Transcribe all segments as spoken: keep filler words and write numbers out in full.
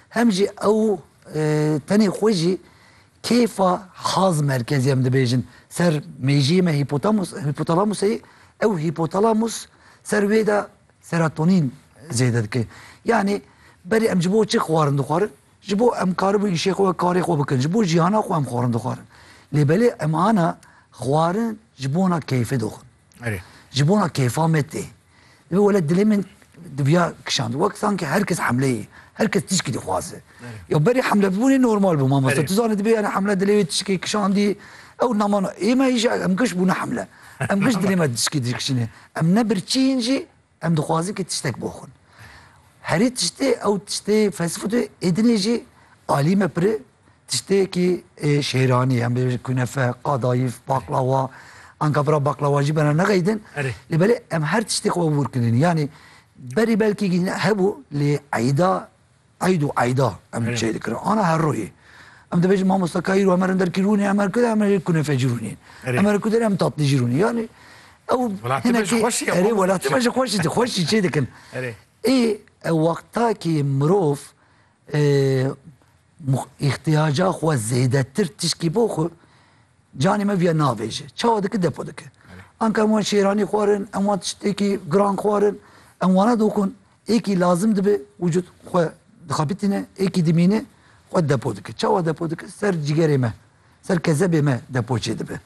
هم جي او اه تاني خوجي كيف حاز مركزي هم دبيجن سر ميجيما هيبوتالاموس هيبوتالاموس او هيبوتالاموس سر ويدا سيروتونين زيادة كي يعني بري ام جبو چه خوارن دخوارن جبو ام كاربو يشي خو كاري خو بكن جبو جيانا خو ام خوارن دخوارن لي بالي ام انا خوارن جبونا كيف دخن جبونا كيفا متي ولا دليمن دبيا كشاند وقت سانكي هركز حمله هركز تشكي دي خوازه يا بري حمله بوني نورمال بو ما تزان دبي انا حمله دلي تشكي كشاندي او نمان اي ما يجي ام كش بونا حمله ام كش دلي ما تشكي دي كشني ام نبر تشينجي ام دخوازي كي تشتك بوخن هري تشتي او تشتي فلسفه ادنيجي عالي مبر تشتي كي شيراني ام كنافه قضايف باقلاوا انكبرا باقلاوا جبنا نغيدن لبالي ام هر تشتي خو وركنين يعني بري بالكي هبو لعيدا عيدو عيدا ام شيء ذكر انا هالروي ام دبج ما مستكاير وامر اندر كيروني امر كذا امر كنافه جروني امر كذا ام تطلي جروني يعني او هنا خوشي ولا تمشي خوشي خوشي شيء ذكر اي وقتا كي مروف اه احتياجا خو زياده تر تشكي بوخو جاني ما فيها نافيجه تشاو دك دبو دك انك مو شيراني خوارن اما تشتكي جران خوارن اموانا دوكن ايكي لازم دبي وجود خو دخابتنا ايكي دمينه خو دبو دك تشاو دبو دك سر جيجري ما سر كذبه ما دبو شي دبي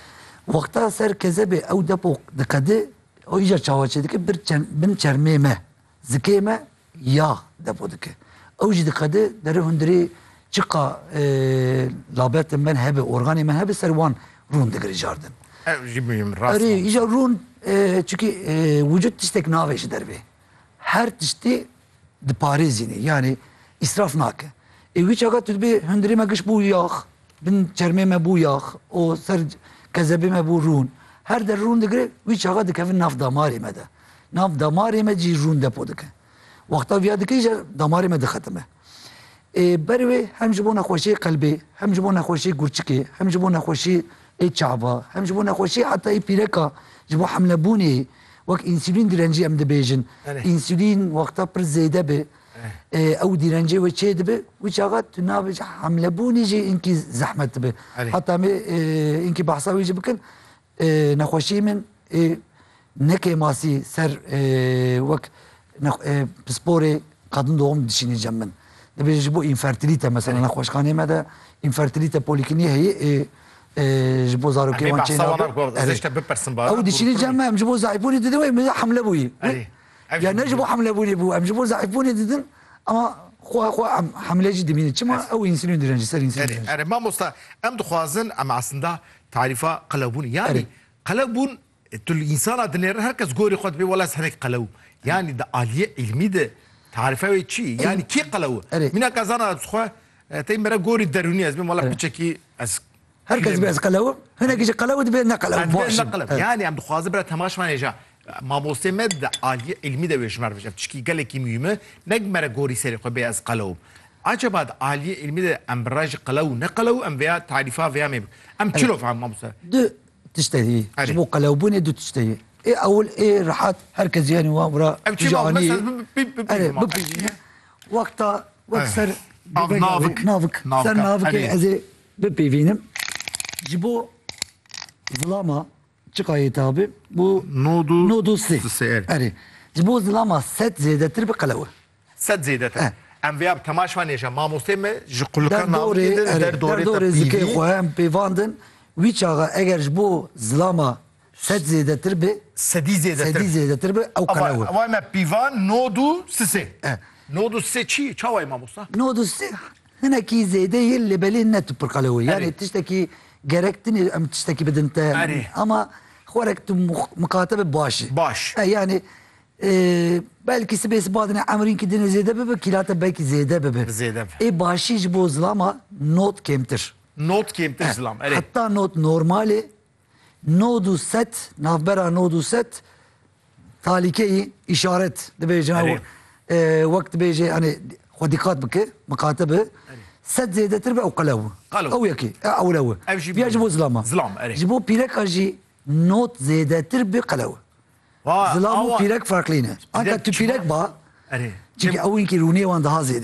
وقتا سر كذبه او دبو دكده او يجا تشاو شي دك برچن بن چرمه ما زكي ما يا دبو دك او جي دكده در هندري چقا اه لابت من هبه اورغاني من هبه سروان رون دگري جاردن جيبيم راس اري يجا رون اه چكي اه وجود تشتك نافش دربي هر تشتي د باريزيني يعني اسراف ناكه اي ويچ اگا تبي هندري ما گش بو ياخ بن چرمه ما بو ياخ او سر كذبه ما بو رون هر در رون دگري ويچ اگا دكف ناف دماري مده ناف دماري ما جي رون دپو دك وقتا بیا دكي دماري ما دختمه بروي هم جبونا خوشي قلبي هم جبونا خوشي قرچكي هم جبونا خوشي اي چعبا هم جبونا خوشي حتى اي بيركا جبو حمله بوني وقت انسولين ديرنجي ام دبيجن انسولين وقتا بر زيده به او ديرنجي وچه دبه وچاغات تنابج حمله بوني جي انكي زحمت به حتى انكي بحثاوي جي بكن نخوشي من نكي ماسي سر وقت بسبوري قادن دوم دشيني جمن دبي جبو انفرتيليتا مثلا نخوش خانه ماذا انفرتيليتا بوليكلينيه هي جبو زاروكي وان تشينا او دشيني جمع جبو زعيبوني ددوي حمله بوي يعني نجبو حمله بوني بو ام جبو زعيبوني ددن اما خو خو حمله جدي مين تشما او انسولين درنج سر انسولين اري ما مستا ام دخوازن ام عسندا تعريفه قلبون يعني قلبون الانسان دنير هركز غوري خد بي ولا سنك قلو يعني ده عاليه علمي ده تعرفه شي يعني كي قلو من كازانا تخو تي مرا غوري دروني ازم ولا بتشكي از هركز بس قلو هنا كيجي قلو بين قلو يعني عم دخواز برا تماش ما نجا ما موسمد عاليه علمي ده ويشمر بش بتشكي قال لك ميمه نج مرا غوري سري خو بي از قلو عجبات عاليه علمي ده ام براج قلو نقلو ام بيا تعريفه فيها مي ام تشلو فهم موسى دو تشتهي جبو قلو بني دو تشتهي ايه اول ايه راحات هركز يعني ورا جاني وقتها وقت سر نافك نافك سر نافك ازي ببي فينم جبو ظلامه چقاي تابي بو نودو نودو سي اري جبو ظلامه ست زياده تربي قلوه ست زياده ام فياب تماش وانيجا ما موسم جقلوكا نافك در دوري دوري زكي خوام بيفاندن ويچاغا اگر جبو ظلامه ست زياده تربي سدي زياده تربي سدي زياده تربي او قلاوه اما ما بيفان نودو سي نودو سي تشي تشاوي ما موسى نودو سي هنا كي زياده هي اللي بالين تبر قلاوه يعني تشتكي جركتني ام تشتكي بدنت اما خورك مكاتبه باش باش يعني إيه بلكي سبيس بعضنا عمرين كدنا زياده بب كيلاته بلكي زياده بب زياده اي باشي جبو ظلامه نوت كيمتر نوت كيمتر ظلام حتى نوت نورمالي نودو ست نافبرا نودو ست تاليكي اشارت دبيجي اه وقت بيجي يعني خديقات بك مكاتبه ست زياده تربع او قلاوه او يكي او لوه بيجبو ظلامه ظلام اري جبو بيرك اجي نوت زياده تربع قلاوه ظلام بيرك فرق لينا انك تو بيرك با اري çünkü o inki rune wan daha ziyade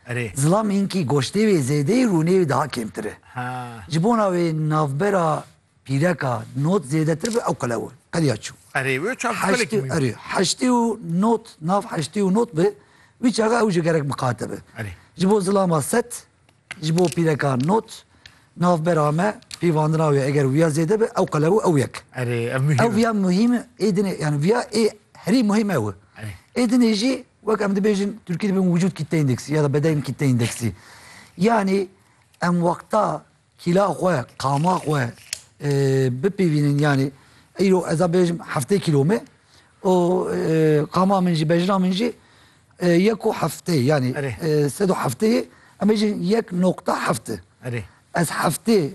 Erê. Zilamên kî goştê wê zêdeyî rûnê wê daha kêmtir e. Ha. Ji bona wê navbera pîreka not zêdetir be ew qelew e. Qediya çû. Erê wê çav Heştê gelekî erê heştê û not nav heştê û not be wî çaxa ew ji gerek miqate be. Erê. Ji bo zilama set ji bo pîreka not navbera me pîvandina wê eger wiya zêde be ew qelew ew yek. Erê ev Ew mühim. viya muhîm êdinê yani viya ê herî muhîm ew e. Êdinê jî wek em dibêjin Tirkiyeyê dibin vücut kitle indeksî ya da beden kitle indeksî. Yani em wexta kîla xwe qama xwe e, bipîvînin yani îro ez a bêjim heftê kîlo me o e, qama min jî bejna min jî e, yek û heftê yani Erê. e, sed û hefteyê em bêjin yek nokta heft. Erê. Ez heftê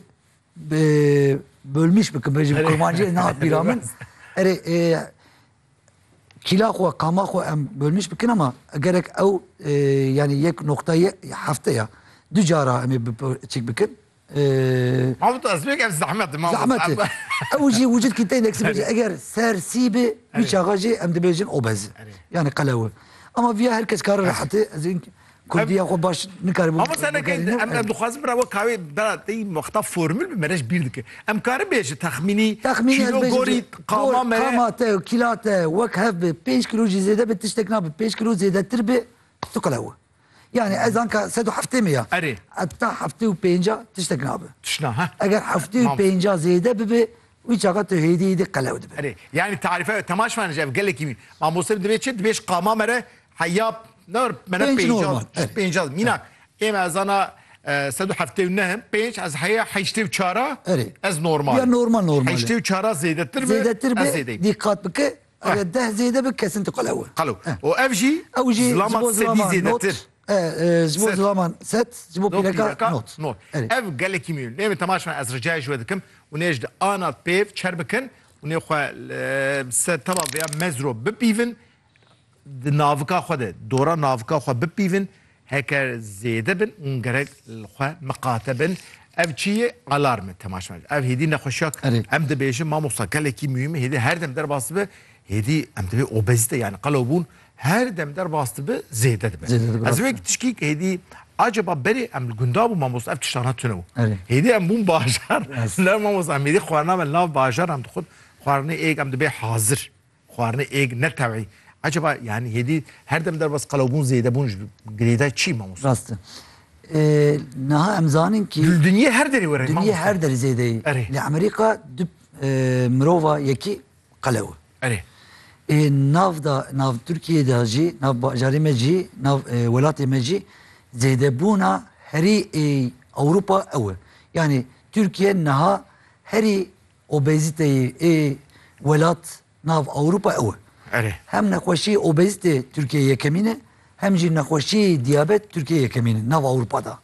e, bölmüş bikim bêjim Erê. kurmancî nehat bîra min. Erê e, kîla xwe qama xwe em bölmüş bikin ama gerek ew e, yani yek noktayı hafte du cara em ê bip- çêk bikin. E, Mahmut ez bêk ev zehmet. Zahmet e. Ew jî vücut kitle indeksi bêje eger ser sî be wî çaxa jî em dibêjin obez. Yani qelew e. Ama viya herkes kar rahatê ez ên Kurdiya xwe baş nikaribû. Ama sen em em dixwazim bira wek kavê bera tê wexta formül bi merej bîr dike. Em karin bêje texmînî Tahmini ez kîlo bêjim gorî qama me qama te kîla te wek hev be pênc kilo jî zêde be tiştek nabe pênc kilo zêdetir be tu qelew e. Yani ez anka sed û heftê me ya. Erê. Heta heftê û pênca tiştek nabe. tişna ha. Eger heftê û Mam. pênca zêde bibe wî çaxa tu hêdî hêdî qelew dibe. Erê. Yani tarife temaşman ev gelekî mî. Mamoste dibe çi dibêj qama mere heyap ne mene Pênc normal, pênca erê. pênca mînak. Êm ez ana sed û heftê û nehim pênc ez heya heştê û çara Erê. ez normal. Ya normal normal. Heştê û çara zêdetir be Zêdetir ez be zêdeyim. dîqat bike eger deh zêde be kesin tu qelew e. Qalo. O ev jî Ew jî ji zilama bo sedî zilaman not zêdetir. e, e, ji bo Set. zilaman set ji bo pîreka not. not. Erê. Ev gelekî mî. Nême temaşman ez ricayê ji we dikim û nê ji ana pêv çer bikin û nê xwe se tava veya mezro bipîvin di navika xwe de dora navika xwe bipîvin heker zêde bin û gerek xwe miqate bin ev çi ye alarm e temaşman ev hêdî nexweşiya Erê. em dibêjin mamosta gelekî mühim e hêdî her dem derbas dibe hêdî em dibe obezite yani qalobûn her dem derbas dibe zêde dibe Zêde dibe, ez wek tişkî hêdî acaba berê em gunda bû mamosta ev tiştana tune bû Erê. hêdî em bûn bajar ne mamosta em hêdî xwarina me nav bajar em dixwin xwarinê êk em dibe hazir xwarinê êk ne tewî acaba yani hêdî her dem derbas qalobûn zêde bûn ji girêda çi mamosta Rast e. E, Niha em zanin ki Dünyayê her derê were Dünya her derê zêdeyî. Erê. Li Amerîka du e, mirova yekî qelew e. Erê. E, nav da nav Tirkiyeyê de jî nav bajarê me jî nav e, welatê me jî zêdebûna herî e, Ewropa ew e. Yani Türkiye niha herî obeziteyê ê welat nav Ewropa ew e. Erê. Hem nexweşî obezite Türkiye yekemîn e hem jî nexweşî diyabet Türkiye yekemîn e nav Ewropa'da.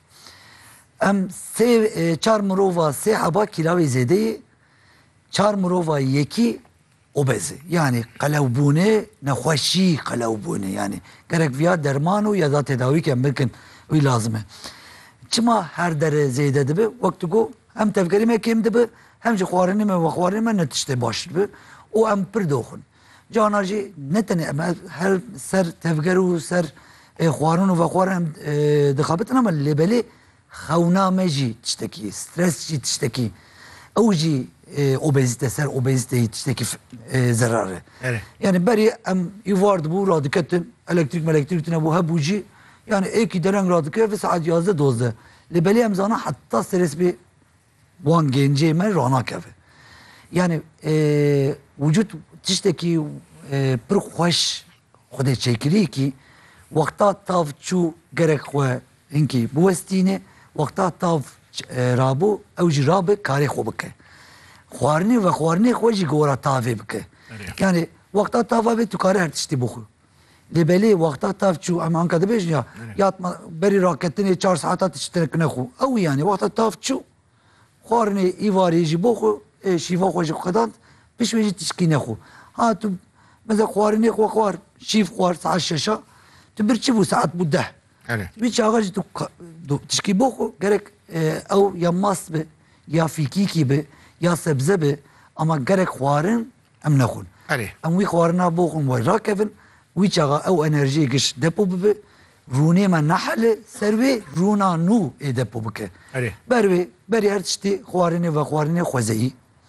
Em sê e, çar mirova sê heba kîlavê zêdeyê çar mirova yekî obez e. Yani qelewbûnê nexweşî qelewbûnê yani gerek viya derman û ya da tedawîkên bikin wî lazim e. Çima her dere zêde dibe wek tu got hem tevgerî me kêm dibe hem jî xwarinê me ve xwarinê me ne tiştê baş dibe û em pir doxin. Cana jî ne tenê em her ser tevger û ser e, xwarin û vexwarin em e, dixabitin ama lêbelê xewna me jî tiştekî stres jî tiştekî ew jî e, obezite ser obeziteyî tiştekî e, zerar e. Evet. Yani berî em îvar dibû radiketin elektrik elektrik tune bû hebû jî yani êkî dereng radike ve saet yazde dozde lêbelê em zana heta stres bê wan gencê me ranakeve. Yani e, vücut tiştekî e, pir xweş xwedê çêkirî kî wexta tav çû gerek xwe hinkî biwestîne wexta tav e, rabû ew jî rabe karê xwe bike. Xwarinê ve xwarinê xwe jî gora tavê bike. Yani wexta tava bê tu karî her tiştî bixwe. Lêbelê wexta tav çû em anka dibêjin ya yatma berî raketinê çar saeta tiştek nexwe. Ew yani wexta tav çû xwarinê îvarê jî bo xwe e, şîva xwe jî xedand pişt wê jî tişkî nexwe. Ha tu mesela xwarinê xwe xwar şîv xwar saet şeşa tu bir çi bû saet bû deh. Evet. Wî çaxa jî tu tişkî bo xwe gerek e, ew ya mas be ya fîkîkî be ya sebze be ama gerek xwarin em nexwin. Evet. Em wî xwarina bo xwin way rakevin wî çaxa ew enerjiyê giş depo bibe rûnê me nehele ser wê rûna nû ê depo bike. Erê. Ber wê berî her tiştî xwarinê ve xwarinê xwezeyî.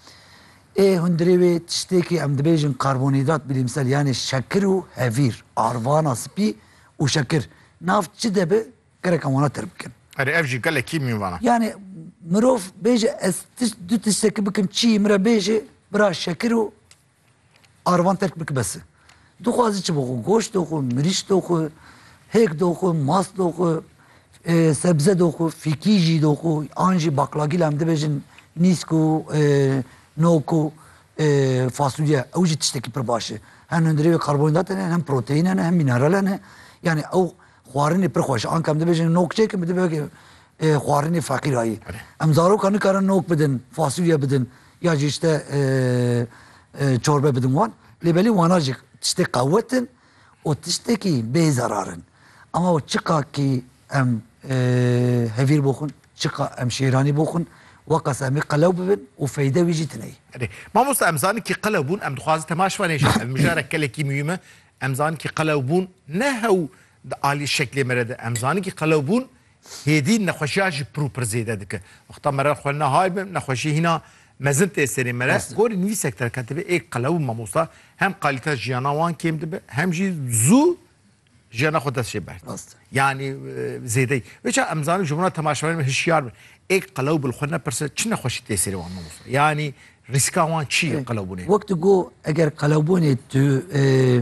Ê hundirê wê tiştekî em dibêjin karbonhîdrat bilîmsel yani şekir û hevîr, arvana spî û şekir. Nav çi debe gerek em wana tir bikin. Erê ev jî gelekî mîvana. Yani mirov bêje ez du tiştekî bikim çî mire bêje bira şekir û arvan terk bike bes. Dixwazî çi bixwe goşt doxwe, mirîş doxwe, hêk doxwe, mas doxwe, e, sebze doxwe, fîkî jî doxwe, an jî baklagîl em dibêjin nîsk û e, nok û e, fasulye ew jî tiştekî pir baş e. Hem hundirê wê karbonhîdrat hene, hem proteîn hene, hem mineral hene. Yani ew xwarinê pir xweş. Anka em dibêjin nok çêkin bi dibe e, xwarinê feqîr ayî. Em zarokan nikarin nok bidin, fasulye bidin ya jî işte e, e, çorbe bidin wan. Lêbelî wana jî tiştê qewwetin û tiştekî bê zerarin. Ama o çika ki em e, hevîr boxin, çika em şêranî boxin, weqas em ê qelew bibin û feyde wî jî tune. Erê. Mamosta em zanin ki qelew bûn em dixwazin temaşvanê jî ev mijarek gelekî mühim e em zanin ki qelew bûn ne hew di alî şeklê me re de em zanin ki qelew bûn hêdî nexweşiya jî pir û pir zêde dike. Wexta me re xwe nehay bim nexweşî hîna mezin tê serê me re gorî nivîsek derket dibe ê qelew mamosta hem kalite jiyana wan kêm dibe hem jî zû jiyana xwe dest jê ber. Rast. Yani zêdeyî. Veça em zanin ji wana temaşvanê me hişyar bin. Ê qelew bil xwe nepirse çi nexweşî tê serê wan mamosta. Yani rîska wan çi ye qelew bûnê? Wek tu got eger qelewbûnê tu e,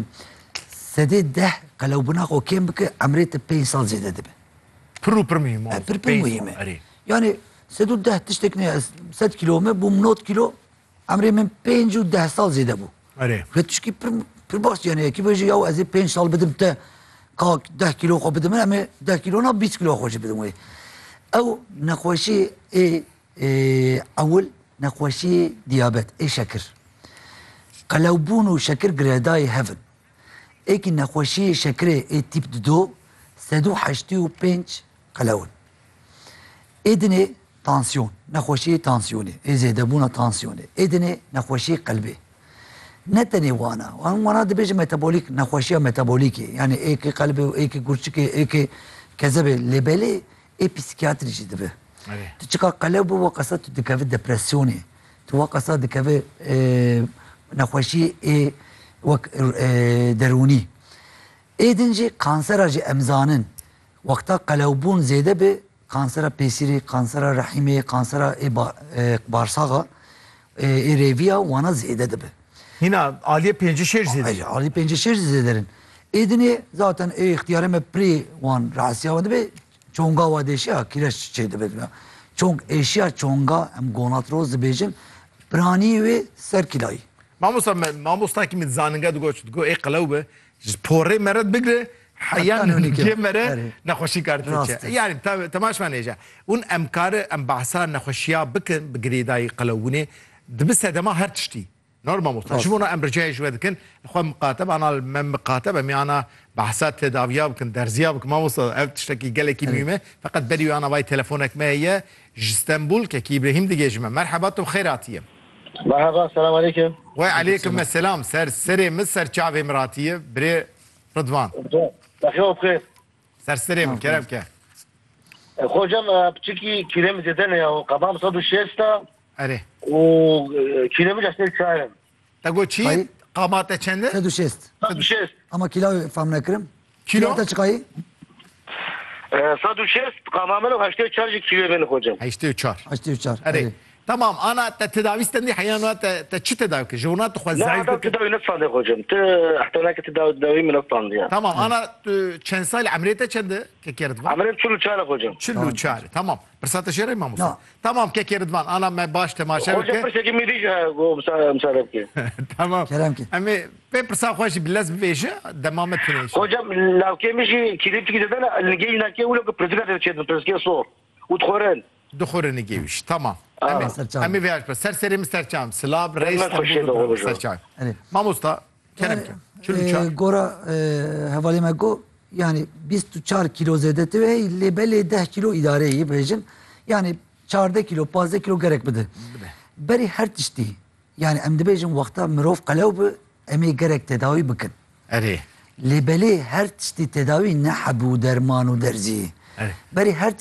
sedê deh qelewbûna xwe kêm bike emrê te pênc sal zêde dibe. Pir û pir mühim. E, Pir pir muhîm e. Erê. Yani sedû deh tiştek ne ez sed kilo me bû not kilo emrê min pênc û deh sal zêde bû. Erê. Ve tişkî pir pir baş yani ki bêje yaw ez ê pênc sal bidim te ka deh kilo xwe bidim em ê deh kilo na bîst kilo xwe jî bidim wê. Ew nexweşî ê ewil nexweşî diyabet ê şekir. Qelewbûn û şekir girêdayê hevin. Êkî nexweşiyê şekirê ê tîp du sed û heştî û pênc qelewin. Ê dinê tansiyon, nexweşiyê tansiyonê, ê zêdebûna tansiyonê. Ê dinê nexweşiyê qelbê. Ne tenê wana, wan wana dibêje metabolîk, nexweşiya metabolîkê. Yani êkê qelbê û êkê gurçikê, êkê kezebê lêbelê ê psîkiyatrî jî dibe. Tu çika qelew bû weqesa tu dikevî depresyonê. Tu weqesa dikevî nexweşiyê ê wek derûnî. Ê din jî kansera jî em zanin. Wexta qelewbûn zêde be kansera pêsîrê, kansera rehîmê, kansera ê barsaxa ê rêviya wana zêde dibe. Hina aliye pêncî şêr zêde. Alî pêncî şêr zêderin. Ê dinê zaten ê ixtiyarê me pirê wan rahsiya wan dibe çonga wa deşiya kireç çê dibe. Çong eşya çonga em gonatroz dibêjin piranî wê ser kilayî. Mamosta mamosta ki min zaninga digot digo ê qelew be ji porê me re bigire heyan gê me re nexweşî kar diçe. Yani temaşvanê jî. Hûn em kare em behsa nexweşiya bikin bi girêdayî qelewbûnê dibi sedema her tiştî. Normal mamosta. Ji bona em ricayê ji we dikin xwe miqateb ana me miqateb em yana behsa tedaviya bikin derziya bikin mamosta ev tiştekî gelekî mühim e feqet berî ana vay telefonek me heye ji İstanbul kekî İbrahim digê me. Merhaba tu xêr hatiye. Merhaba, selam aleyküm. Ve aleyküm selam. Ser serê min ser çavê min ratiye birê Rıdvan. Bakıyor bxêr. Ser serê min kerem ke. Hocam piçikî kilemi zêde ne ya qebam sed û şêsta Erê. û kilemi cestê çarim. Te got çî Hayır. qamate çend e? Sed û şêst. Sed û şêst. Ama kilo fam nekirim. Kilo? te çıkayı? Sed û şêst qamamın û heştê çar jî kilo beni hocam. Heştê û çar. Açtı üçer. Erê. Tamam ana te tedavî stendî heyan te te çi tedavi kir? Ji wana tu xwe La zayıf adam bikir. tedavi netsandı hocam. Te ihtimalaki tedavi tedavi mi netsandı ya. Tamam ana tu çend sal emrê te çend e? Kekê Rıdvan? Ameliyat çulu çarek hocam. Çil û çar. Tamam. Pirsata şêrê mamosta. No. Tamam kekê Rıdvan. Ana me baş temaşe Hocam bike. pirseki midi ji go müsaade ki. Tamam. Kerem ki. Em ê pê pirsa xwe jî bi lez bivêje demamet tune. Hocam lavkemi jî kilî tikî zêde ligê nakê û lek prezident çedin prezident sor. û dixwarin. Dixwarinê gêwîş. Tamam. Ah, serçam. Em ê vêya ser serê min serçam. Silav reis Ben hoşçakalın hocam. serçam. Evet. Mamosta kerem ke. Çil û E, çar. gora e, hevalê me got yani bîst û çar kilo zêdetî ve lêbelê deh kilo idareyî bêjin. Yani çardeh kilo, panzdeh kilo gerek bide. Berî her tiştî. Yani em dibêjin wexta mirov qelew bi em ê gerek tedawî bikin. Erê. Lêbelê her tiştî tedawî ne hebû derman û derzî. Evet. Berî her